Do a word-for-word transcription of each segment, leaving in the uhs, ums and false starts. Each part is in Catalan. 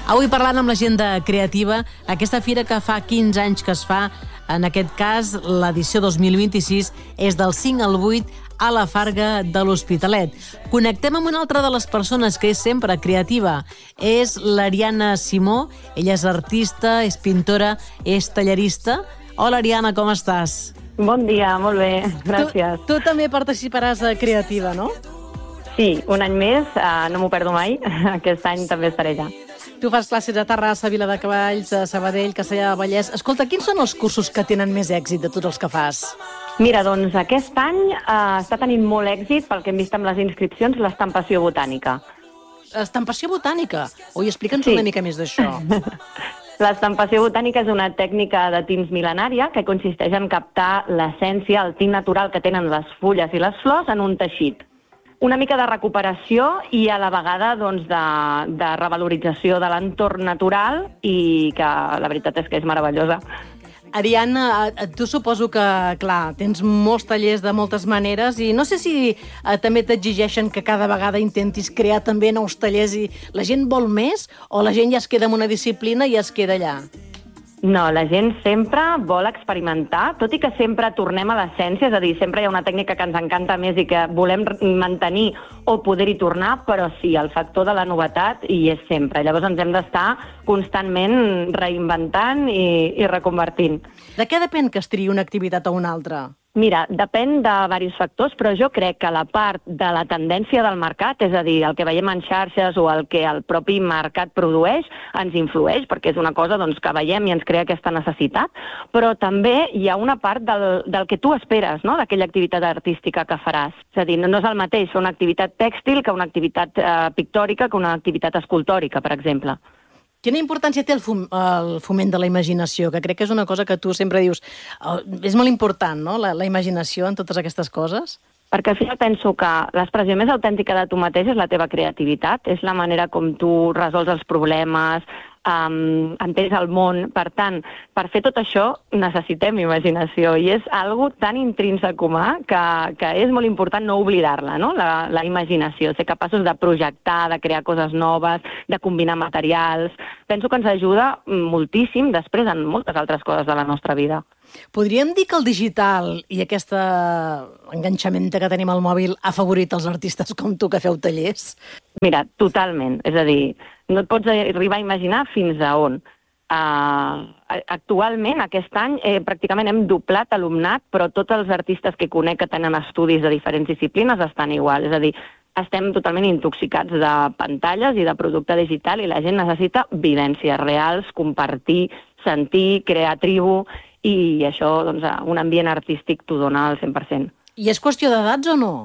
Avui parlant amb la gent de Creativa, aquesta fira que fa quinze anys que es fa, en aquest cas l'edició dos mil vint-i-sis, és del cinc al vuit a la Farga de l'Hospitalet. Connectem amb una altra de les persones que és sempre creativa. És l'Ariana Simó. Ella és artista, és pintora, és tallerista. Hola, Ariana, com estàs? Bon dia, molt bé, gràcies. Tu, tu també participaràs a Creativa, no? Sí, un any més, uh, no m'ho perdo mai. Aquest any també estaré allà. Tu fas classes a Terrassa, Viladecavalls, a Sabadell, Castellar del Vallès. Escolta, quins són els cursos que tenen més èxit de tots els que fas? Mira, doncs aquest any uh, està tenint molt èxit, pel que hem vist amb les inscripcions, l'estampació botànica. Estampació botànica? Ui, explica'ns sí. una mica més d'això. L'estampació botànica és una tècnica de tints mil·lenària que consisteix en captar l'essència, el tint natural que tenen les fulles i les flors en un teixit. Una mica de recuperació i a la vegada doncs, de, de revalorització de l'entorn natural i que la veritat és que és meravellosa. Ariana, tu suposo que, clar, tens molts tallers de moltes maneres i no sé si eh, també t'exigeixen que cada vegada intentis crear també nous tallers i la gent vol més o la gent ja es queda en una disciplina i es queda allà? No, la gent sempre vol experimentar, tot i que sempre tornem a l'essència, és a dir, sempre hi ha una tècnica que ens encanta més i que volem mantenir o poder-hi tornar, però sí, el factor de la novetat hi és sempre. Llavors ens hem d'estar constantment reinventant i, i reconvertint. De què depèn que es triï una activitat o una altra? Mira, depèn de diversos factors, però jo crec que la part de la tendència del mercat, és a dir, el que veiem en xarxes o el que el propi mercat produeix, ens influeix, perquè és una cosa doncs, que veiem i ens crea aquesta necessitat, però també hi ha una part del, del que tu esperes, no?, d'aquella activitat artística que faràs. És a dir, no és el mateix fer una activitat tèxtil que una activitat eh, pictòrica que una activitat escultòrica, per exemple. Quina importància té el, fom el foment de la imaginació? Que crec que és una cosa que tu sempre dius. Oh, és molt important, no?, la, la imaginació en totes aquestes coses. Perquè al final penso que l'expressió més autèntica de tu mateix és la teva creativitat, és la manera com tu resols els problemes, um, entens el món. Per tant, per fer tot això necessitem imaginació i és algo tan intrínsec humà que, que és molt important no oblidar-la, no?, la, la imaginació, ser capaços de projectar, de crear coses noves, de combinar materials. Penso que ens ajuda moltíssim després en moltes altres coses de la nostra vida. Podríem dir que el digital i aquest enganxament que tenim al mòbil ha afavorit els artistes com tu que feu tallers? Mira, totalment. És a dir, no et pots arribar a imaginar fins a on. Uh, actualment, aquest any, eh, pràcticament hem doblat alumnat, però tots els artistes que conec que tenen estudis de diferents disciplines estan igual. És a dir, estem totalment intoxicats de pantalles i de producte digital i la gent necessita vivències reals, compartir, sentir, crear tribu, i això, doncs, un ambient artístic t'ho dona al cent per cent. I és qüestió d'edats o no?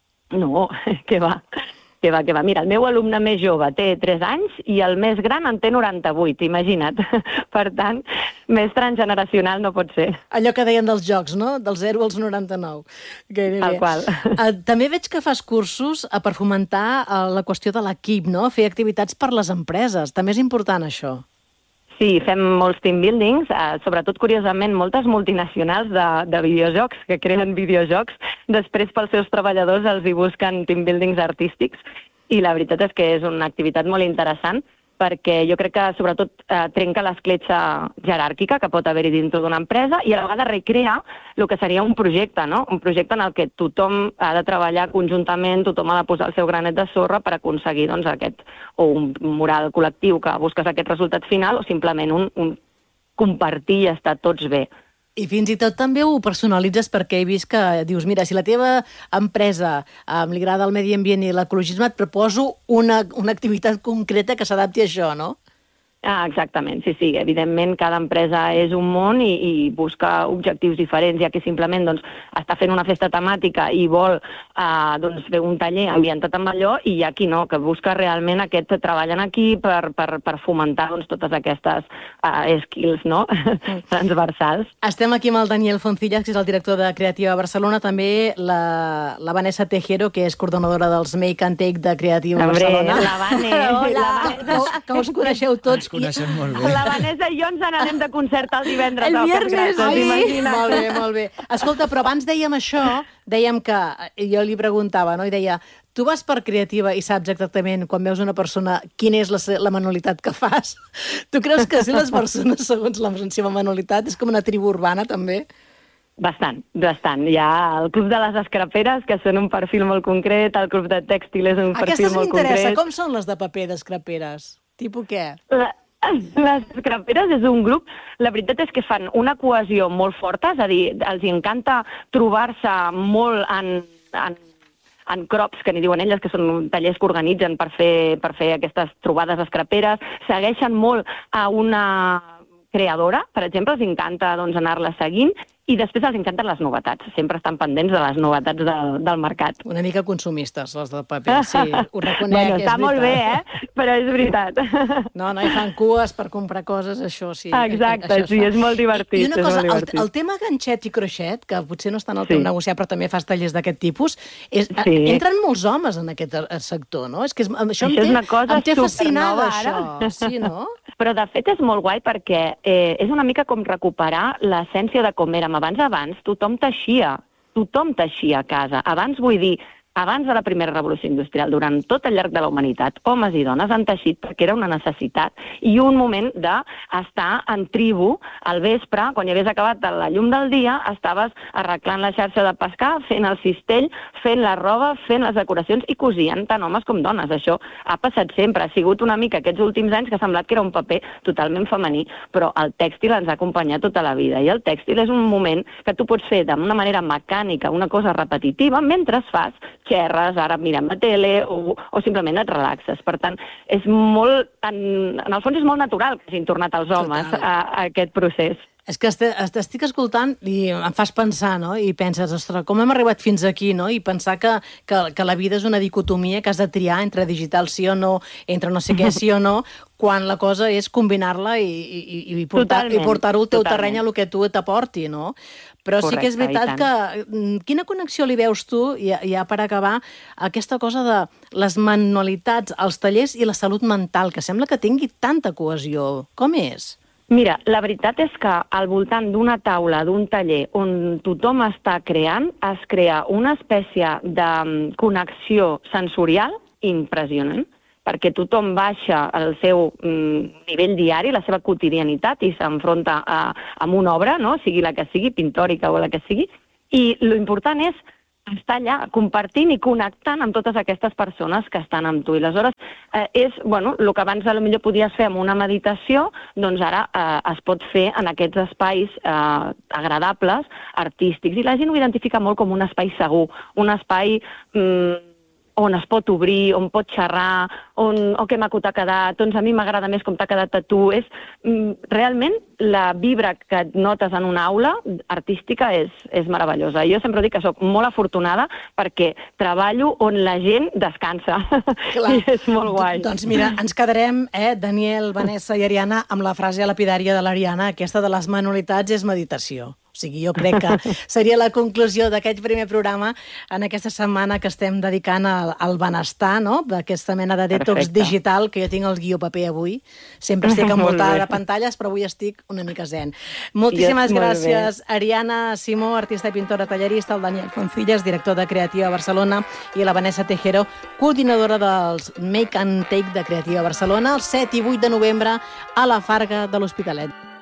No, que va, que va, que va. Mira, el meu alumne més jove té tres anys i el més gran en té noranta-vuit, imagina't. Per tant, més transgeneracional no pot ser. Allò que deien dels jocs, no?, del zero als noranta-nou. Tal qual. També veig que fas cursos per fomentar la qüestió de l'equip, no?, fer activitats per les empreses. També és important això. Sí, fem molts team buildings, eh, sobretot, curiosament, moltes multinacionals de, de videojocs que creen videojocs, després pels seus treballadors els hi busquen team buildings artístics i la veritat és que és una activitat molt interessant perquè jo crec que, sobretot, eh, trenca l'escletxa jeràrquica que pot haver-hi dintre d'una empresa i a la vegada recrea el que seria un projecte, no? Un projecte en el que tothom ha de treballar conjuntament, tothom ha de posar el seu granet de sorra per aconseguir doncs, aquest, o un mural col·lectiu que busques aquest resultat final o simplement un, un compartir i estar tots bé. I fins i tot també ho personalitzes perquè he vist que dius, mira, si la teva empresa eh, li agrada el medi ambient i l'ecologisme, et proposo una, una activitat concreta que s'adapti a això, no? Ah, exactament, sí, sí. Evidentment, cada empresa és un món i, i busca objectius diferents, ja que simplement doncs, està fent una festa temàtica i vol eh, doncs, fer un taller ambientat amb allò, i hi ha qui no, que busca realment aquest treball en equip per, per, per fomentar doncs, totes aquestes eh, skills, no? transversals. Estem aquí amb el Daniel Foncillas, que és el director de Creativa Barcelona, també la, la Vanessa Tejero, que és coordinadora dels Make and Take de Creativa Hombre, Barcelona. la Vane, Hola, la Vanessa. Que, que us coneixeu tots. Coneixem molt bé. La Vanessa i jo ens n'anem de concert el divendres. El viernes, sí. Molt bé, molt bé. Escolta, però abans dèiem això, dèiem que, jo li preguntava, no?, i deia, Tu vas per creativa i saps exactament, quan veus una persona, quina és la, la manualitat que fas? Tu creus que si les persones, segons la seva manualitat, és com una tribu urbana, també? Bastant, bastant. Hi ha el Club de les Escraperes, que són un perfil molt concret, el Club de Tèxtil és un perfil molt concret. Aquestes m'interessa. Com són les de paper d'escraperes? Tipus què? La, les escraperes és un grup, la veritat és que fan una cohesió molt forta, és a dir, els encanta trobar-se molt en, en, en crops, que n'hi diuen elles, que són tallers que organitzen per fer, per fer aquestes trobades escraperes, segueixen molt a una creadora, per exemple, els encanta doncs, anar-la seguint, i després els encanten les novetats. Sempre estan pendents de les novetats de, del mercat. Una mica consumistes, les del paper, sí. Ho reconec, bueno, és està veritat. molt bé, eh? Però és veritat. No, no, hi fan cues per comprar coses, això sí. Exacte, això sí, és molt divertit. I una cosa, molt divertit. El, el tema ganxet i croixet, que potser no està en el sí. teu negociat, però també fas tallers d'aquest tipus, és, sí. entren molts homes en aquest sector, no? És que és, això, això em té, és una cosa em té fascinada, ara. això. Sí, no? Però, de fet, és molt guai perquè eh, és una mica com recuperar l'essència de com érem abans. Abans tothom teixia, tothom teixia a casa. Abans, vull dir, abans de la primera revolució industrial, durant tot el llarg de la humanitat, homes i dones han teixit perquè era una necessitat i un moment d'estar en tribu al vespre, quan ja havies acabat la llum del dia, estaves arreglant la xarxa de pescar, fent el cistell, fent la roba, fent les decoracions i cosien tant homes com dones. Això ha passat sempre. Ha sigut una mica aquests últims anys que ha semblat que era un paper totalment femení, però el tèxtil ens ha acompanyat tota la vida i el tèxtil és un moment que tu pots fer d'una manera mecànica, una cosa repetitiva, mentre fas xerres, ara mirem la tele o, o simplement et relaxes. Per tant, és molt, en, en el fons és molt natural que hagin tornat els homes a, a aquest procés. És que t'estic escoltant i em fas pensar, no? I penses, ostres, com hem arribat fins aquí, no? I pensar que, que, que la vida és una dicotomia que has de triar entre digital sí o no, entre no sé què sí o no, quan la cosa és combinar-la i, i, i portar, i portar-ho al teu totalment. Terreny a lo que tu t'aporti, no? Però correcte, sí que és veritat que... Quina connexió li veus tu, ja, ja per acabar, aquesta cosa de les manualitats, els tallers i la salut mental, que sembla que tingui tanta cohesió. Com és? Mira, la veritat és que al voltant d'una taula, d'un taller, on tothom està creant, es crea una espècie de connexió sensorial impressionant, perquè tothom baixa el seu mm, nivell diari, la seva quotidianitat, i s'enfronta a, a una obra, no? Sigui la que sigui, pintòrica o la que sigui, i l'important és estar allà compartint i connectant amb totes aquestes persones que estan amb tu. I aleshores eh, és, bueno, el que abans potser podies fer amb una meditació, doncs ara eh, es pot fer en aquests espais eh, agradables, artístics, i la gent ho identifica molt com un espai segur, un espai... Mm, on es pot obrir, on pot xerrar, on, oh, que maco t'ha quedat, doncs a mi m'agrada més com t'ha quedat a tu. És, mm, realment, la vibra que notes en una aula artística és, és meravellosa. Jo sempre dic que soc molt afortunada perquè treballo on la gent descansa. Clar. I és molt guai. Doncs mira, ens quedarem, eh, Daniel, Vanessa i Ariana, amb la frase lapidària de l'Ariana, aquesta de les manualitats és meditació. O sigui, jo crec que seria la conclusió d'aquest primer programa en aquesta setmana que estem dedicant al, al benestar, no? D'aquesta mena de detox Perfecte. Digital, que jo tinc el guió paper avui. Sempre estic envoltada de pantalles, però avui estic una mica zen. Moltíssimes yes, gràcies, Ariana Simó, artista i pintora tallerista, el Daniel Foncillas, director de Creativa Barcelona, i la Vanessa Tejero, coordinadora dels Make and Take de Creativa Barcelona, el set i vuit de novembre a la Farga de l'Hospitalet.